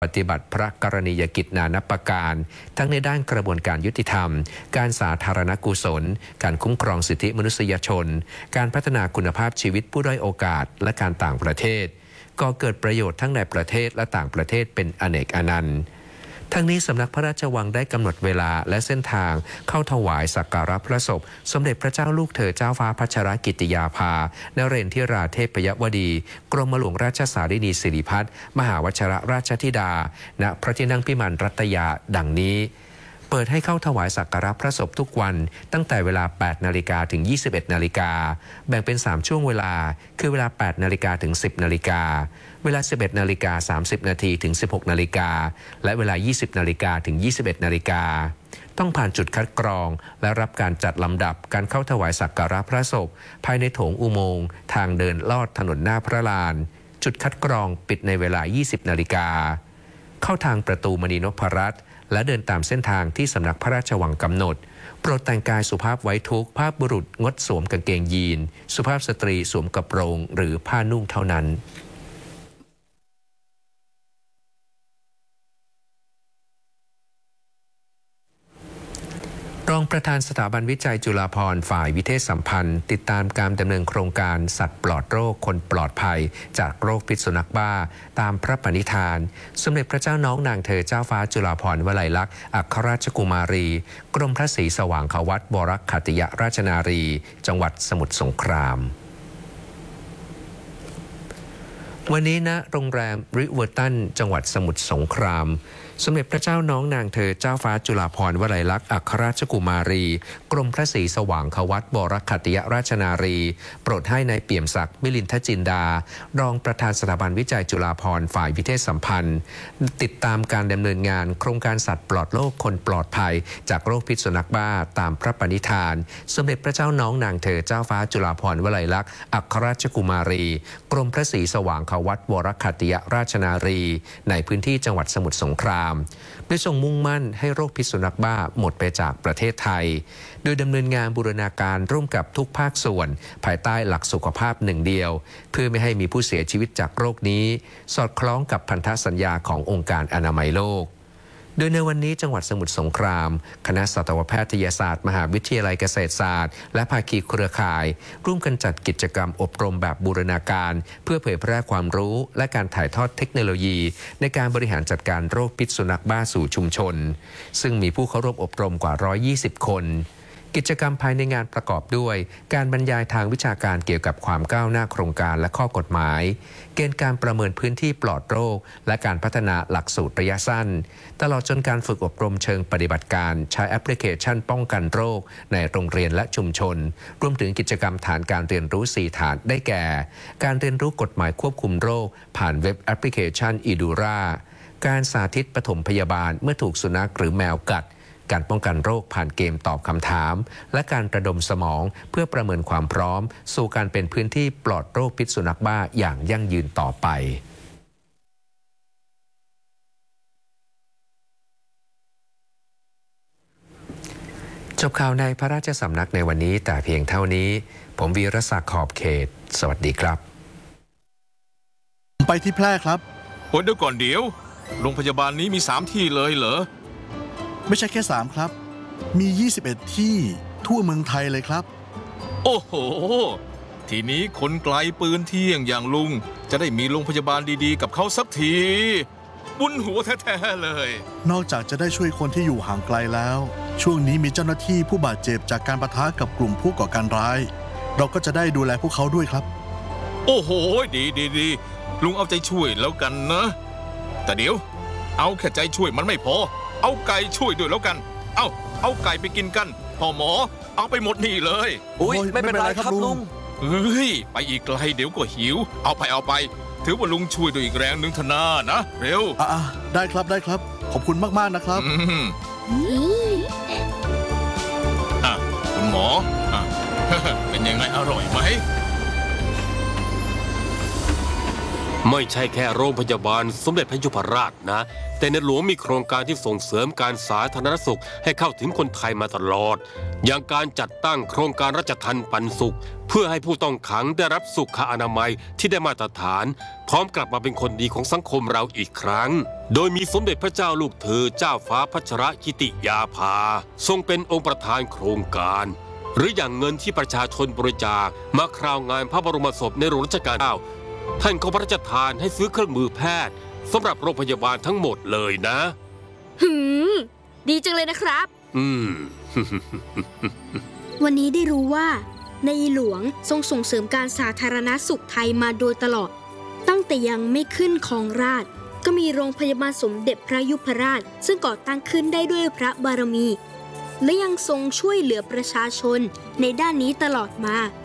ปฏิบัติพระกรณียกิจนานับประการทั้งในด้านกระบวนการยุติธรรมการสาธารณกุศลการคุ้มครองสิทธิมนุษยชนการพัฒนาคุณภาพชีวิตผู้ด้อยโอกาสและการต่างประเทศก็เกิดประโยชน์ทั้งในประเทศและต่างประเทศเป็นอเนกอนันต์ทั้งนี้สำนักพระราชวังได้กำหนดเวลาและเส้นทางเข้าถวายสักการะพระศพสมเด็จพระเจ้าลูกเธอเจ้าฟ้าพัชรกิติยาภานเรนทิราเทพยวดีกรมหลวงราชสารินีสิริพัฒน์มหาวชิรราชธิดาณพระที่นั่งพิมานรัตยาดังนี้เปิดให้เข้าถวายสักการะพระศพทุกวันตั้งแต่เวลา 8 นาฬิกาถึง 21 นาฬิกาแบ่งเป็น 3 ช่วงเวลาคือเวลา 8 นาฬิกาถึง 10 นาฬิกาเวลา 11 นาฬิกา 30 นาทีถึง 16 นาฬิกาและเวลา 20 นาฬิกาถึง 21 นาฬิกาต้องผ่านจุดคัดกรองและรับการจัดลำดับการเข้าถวายสักการะพระศพภายในโถงอุโมงค์ทางเดินลอดถนนหน้าพระลานจุดคัดกรองปิดในเวลา 20 นาฬิกาเข้าทางประตูมณีนพรัตน์และเดินตามเส้นทางที่สำนักพระราชวังกำหนดโปรดแต่งกายสุภาพไว้ทุกภาพบุรุษงดสวมกางเกงยีนสุภาพสตรีสวมกระโปรงหรือผ้านุ่งเท่านั้นรองประธานสถาบันวิจัยจุฬาภรณ์ฝ่ายวิเทศสัมพันธ์ติดตามการดำเนินโครงการสัตว์ปลอดโรคคนปลอดภัยจากโรคพิษสุนัขบ้าตามพระปณิธานสมเด็จพระเจ้าน้องนางเธอเจ้าฟ้าจุฬาภรณ์วลัยลักษณ์อัครราชกุมารีกรมพระศรีสว่างขวัตวรขัตติยราชนารีจังหวัดสมุทรสงครามวันนี้ณโรงแรมริเวอร์ตันจังหวัดสมุทรสงครามสมเด็จพระเจ้าน้องนางเธอเจ้าฟ้าจุฬาภรณ์วลัยลักษณ์อัครราชกุมารีกรมพระศรีสว่างขวัตวรขัตติยราชนารีโปรดให้นายเปี่ยมศักดิ์มิลินทจินดารองประธานสถาบันวิจัยจุฬาภรณ์ฝ่ายวิเทศสัมพันธ์ติดตามการดำเนินงานโครงการสัตว์ปลอดโรคคนปลอดภัยจากโรคพิษสุนัขบ้าตามพระปณิธานสมเด็จพระเจ้าน้องนางเธอเจ้าฟ้าจุฬาภรณ์วลัยลักษณ์อัครราชกุมารีกรมพระศรีสว่างขวัตวรขัตติยราชนารีในพื้นที่จังหวัดสมุทรสงครามโดยทรงมุ่งมั่นให้โรคพิษสุนัขบ้าหมดไปจากประเทศไทยโดยดำเนินงานบูรณาการร่วมกับทุกภาคส่วนภายใต้หลักสุขภาพหนึ่งเดียวเพื่อไม่ให้มีผู้เสียชีวิตจากโรคนี้สอดคล้องกับพันธสัญญาขององค์การอนามัยโลกโดยในวันนี้จังหวัดสมุทรสงครามคณะสัตวแพทยศาสตร์มหาวิทยาลัยเกษตรศาสตร์และภาคีเครือข่ายร่วมกันจัดกิจกรรมอบรมแบบบูรณาการเพื่อเผยแพร่ความรู้และการถ่ายทอดเทคโนโลยีในการบริหารจัดการโรคพิษสุนัขบ้าสู่ชุมชนซึ่งมีผู้เข้าร่วมอบรมกว่า120คนกิจกรรมภายในงานประกอบด้วยการบรรยายทางวิชาการเกี่ยวกับความก้าวหน้าโครงการและข้อกฎหมายเกณฑ์การประเมินพื้นที่ปลอดโรคและการพัฒนาหลักสูตรระยะสั้นตลอดจนการฝึกอบรมเชิงปฏิบัติการใช้แอปพลิเคชันป้องกันโรคในโรงเรียนและชุมชนรวมถึงกิจกรรมฐานการเรียนรู้4ฐานได้แก่การเรียนรู้กฎหมายควบคุมโรคผ่านเว็บแอปพลิเคชันอีดูราการสาธิตปฐมพยาบาลเมื่อถูกสุนัขหรือแมวกัดการป้องกันโรคผ่านเกมตอบคำถามและการระดมสมองเพื่อประเมินความพร้อมสู่การเป็นพื้นที่ปลอดโรคพิษสุนัขบ้าอย่างยั่งยืนต่อไปจบข่าวในพระราชสำนักในวันนี้แต่เพียงเท่านี้ผมวีรศักดิ์ขอบเขตสวัสดีครับไปที่แพร่ครับเดี๋ยวก่อนเดี๋ยวโรงพยาบาลนี้มี3ที่เลยเหรอไม่ใช่แค่3ครับมี21ที่ทั่วเมืองไทยเลยครับโอ้โหทีนี้คนไกลปืนเที่ยงอย่างลุงจะได้มีโรงพยาบาลดีๆกับเขาสักทีบุญหัวแท้ๆเลยนอกจากจะได้ช่วยคนที่อยู่ห่างไกลแล้วช่วงนี้มีเจ้าหน้าที่ผู้บาดเจ็บจากการปะทะกับกลุ่มผู้ก่อการร้ายเราก็จะได้ดูแลพวกเขาด้วยครับโอ้โหดีลุงเอาใจช่วยแล้วกันนะแต่เดี๋ยวเอาแค่ใจช่วยมันไม่พอเอาไก่ช่วยด้วยแล้วกันเอาไก่ไปกินกันพ่อหมอเอาไปหมดนี่เลยอุ๊ยไม่เป็นไรครับลุงเฮ้ยไปอีกไกลเดี๋ยวก็หิวเอาไปถือว่าลุงช่วยด้วยอีกแรงนึงธนานะเร็วได้ครับขอบคุณมากๆนะครับคุณหมอเป็นยังไงอร่อยไหมไม่ใช่แค่โรงพยาบาลสมเด็จพระยุพราชนะแต่ในหลวงมีโครงการที่ส่งเสริมการสาธารณสุขให้เข้าถึงคนไทยมาตลอดอย่างการจัดตั้งโครงการราชทัณฑ์ปันสุขเพื่อให้ผู้ต้องขังได้รับสุขอนามัยที่ได้มาตรฐานพร้อมกลับมาเป็นคนดีของสังคมเราอีกครั้งโดยมีสมเด็จพระเจ้าลูกเธอเจ้าฟ้าพัชรกิติยาภาทรงเป็นองค์ประธานโครงการหรืออย่างเงินที่ประชาชนบริจาคมาคราวงานพระบรมศพในหลวงรัชกาลที่ 9ท่านก็พระราชทานให้ซื้อเครื่องมือแพทย์สำหรับโรงพยาบาลทั้งหมดเลยนะดีจังเลยนะครับวันนี้ได้รู้ว่าในหลวงทรงส่งเสริมการสาธารณสุขไทยมาโดยตลอดตั้งแต่ยังไม่ขึ้นครองราชย์ก็มีโรงพยาบาลสมเด็จพระยุพราชซึ่งก่อตั้งขึ้นได้ด้วยพระบารมีและยังทรงช่วยเหลือประชาชนในด้านนี้ตลอดมา